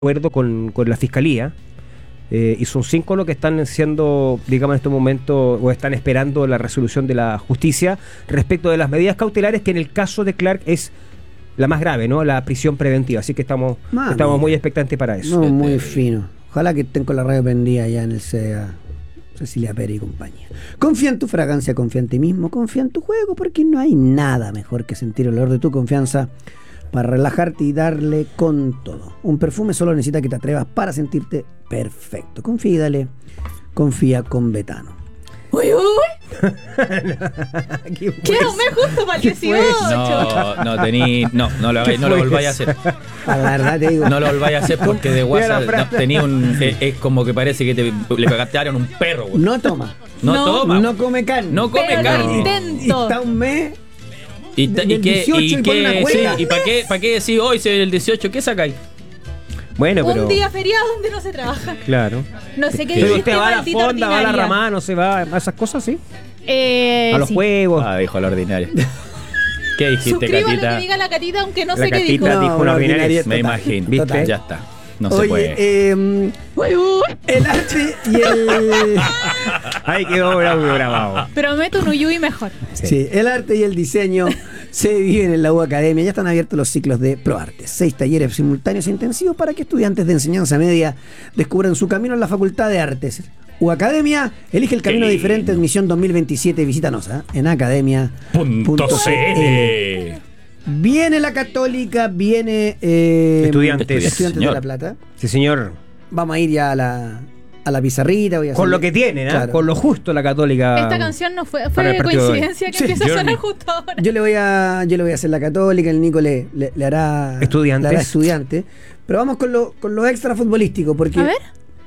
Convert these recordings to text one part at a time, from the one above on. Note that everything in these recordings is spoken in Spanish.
acuerdo con la Fiscalía, y son 5 los que están siendo, digamos, en este momento, o están esperando la resolución de la justicia respecto de las medidas cautelares, que en el caso de Clark es la más grave, ¿no? La prisión preventiva. Así que estamos muy expectantes para eso. No, muy fino. Ojalá que estén con la radio prendida ya en el CDA. Cecilia Pérez y compañía. Confía en tu fragancia, confía en ti mismo, confía en tu juego, porque no hay nada mejor que sentir el olor de tu confianza para relajarte y darle con todo. Un perfume solo necesita que te atrevas para sentirte perfecto. Confía y dale. Confía con Betano. ¡Uy, uy! Quedó justo para el 18. No lo volváis a hacer. La verdad te digo. No lo volváis a hacer porque de WhatsApp tenía es como que parece que le pegaron un perro, güey. No toma. No come carne. No come carne. Y está un mes. ¿Y para qué decís hoy el 18? ¿Qué sacáis? Bueno, pero... Un día feriado donde no se trabaja. Claro. No sé qué dijiste. Usted va a la fonda, va a la ramada, no se va a esas cosas, ¿sí? A los juegos. Dijo la ordinaria. ¿Qué dijiste, Suscriba Catita? Lo que diga la Catita, aunque no la sé qué dijo. La Catita dijo una ordinaria. Me imagino. ¿Viste? Ya está. No se puede. El arte y el... Ahí quedó grabado. Prometo un Uyuy mejor. Sí, el arte y el diseño se viven en la U Academia. Ya están abiertos los ciclos de ProArtes. 6 talleres simultáneos e intensivos para que estudiantes de enseñanza media descubran su camino en la Facultad de Artes. U Academia, elige el camino diferente. Admisión 2027. Visítanos en academia.cl. Viene la Católica, viene Estudiantes de La Plata. Sí, señor. Vamos a ir ya a la pizarrita. Con lo que tienen, claro. Con lo justo la Católica. Esta canción no fue coincidencia que empieza a sonar justo ahora. Yo le voy a hacer la Católica, el Nico le hará Estudiante. Pero vamos con lo extra futbolístico, porque a ver.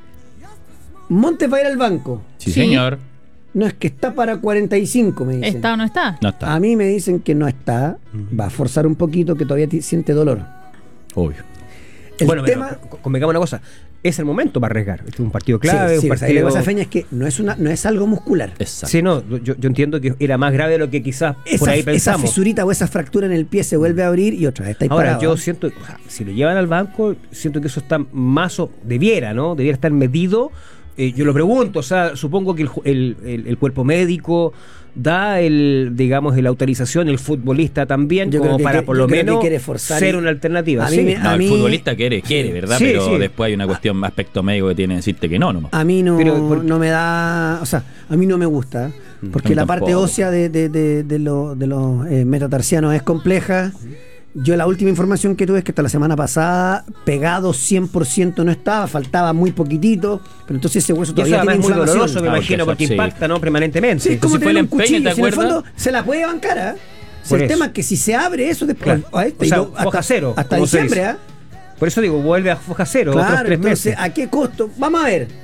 Montes va a ir al banco. Sí, señor. No, es que está para 45, me dicen. ¿Está o no está? No está. A mí me dicen que no está. Va a forzar un poquito, que todavía siente dolor. Obvio. Pero convengamos una cosa. Es el momento para arriesgar. Este es un partido clave. Sí, un partido... Lo que pasa, Feña, es que no es algo muscular. Exacto. Sí, no, yo entiendo que era más grave de lo que quizás por ahí pensamos. Esa fisurita o esa fractura en el pie se vuelve a abrir y otra vez está ahí Ahora, parado. yo siento, si lo llevan al banco, siento que eso está más debiera estar medido. Yo lo pregunto, o sea, supongo que el cuerpo médico da la autorización, el futbolista también, yo como para por lo menos ser una alternativa. El futbolista quiere, ¿verdad? Sí, pero después hay una cuestión más aspecto médico que tiene que decirte que no, nomás. A mí no me da, o sea, a mí no me gusta, porque la parte ósea de los metatarsianos es compleja. Yo la última información que tuve es que hasta la semana pasada pegado 100% no estaba, faltaba muy poquitito, pero entonces ese hueso todavía tiene inflamación. Es muy doloroso, me imagino, porque impacta, ¿no? Permanentemente. Sí, es como tener un cuchillo, ¿te si en el fondo se la puede bancar, el tema es que si se abre eso después, foja cero. Hasta diciembre, Por eso digo, vuelve a foja cero, claro, otros 3 meses. Entonces, ¿a qué costo? Vamos a ver.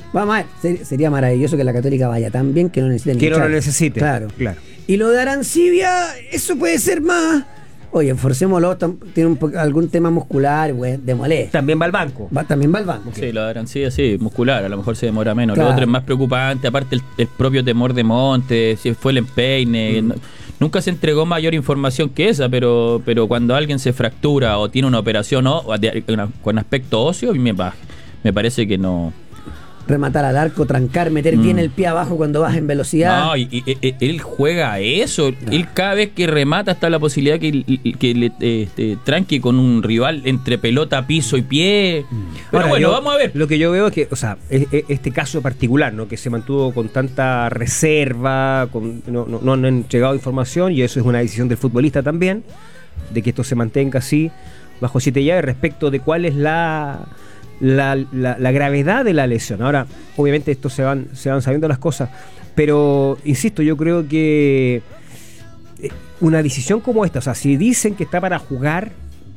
Sería maravilloso que la Católica vaya tan bien que no necesite. Que no lo necesite. Claro. Y lo de Arancibia, eso puede ser más. Oye, forcémoslo, tiene algún tema muscular, güey, démosle. También va al banco. También va al banco. Sí, lo harán sí, muscular, a lo mejor se demora menos. Claro. Lo otro es más preocupante, aparte el propio temor de Montes, si fue el empeine. Nunca se entregó mayor información que esa, pero cuando alguien se fractura o tiene una operación con aspecto óseo, me parece que no. Rematar al arco, trancar, meter bien el pie abajo cuando vas en velocidad. No, y él juega a eso. No. Él cada vez que remata está la posibilidad que le tranque con un rival entre pelota, piso y pie. Pero ahora, bueno, vamos a ver. Lo que yo veo es que, o sea, este caso particular, ¿no? Que se mantuvo con tanta reserva, no han entregado información, y eso es una decisión del futbolista también, de que esto se mantenga así, bajo 7 llaves, respecto de cuál es la gravedad de la lesión. Ahora, obviamente esto se van sabiendo las cosas, pero insisto, yo creo que una decisión como esta, o sea, si dicen que está para jugar,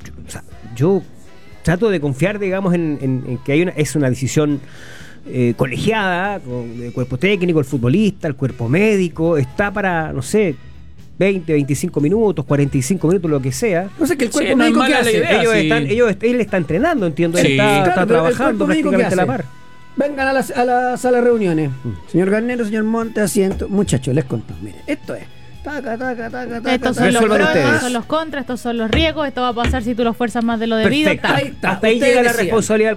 yo trato de confiar, digamos, en que es una decisión colegiada, con el cuerpo técnico, el futbolista, el cuerpo médico, está para, no sé, 20, 25 minutos, 45 minutos, lo que sea. No sé, que el cuerpo médico que hace. Él está entrenando, entiendo. Sí. Él está trabajando prácticamente a la par. Vengan a la sala de reuniones. Señor Garnero, señor Monte, asiento. Muchachos, les conto. Miren, esto es. Estos son los pros, estos son los contras, estos son los riesgos, esto va a pasar si tú lo fuerzas más de lo debido. Hasta ahí llega la responsabilidad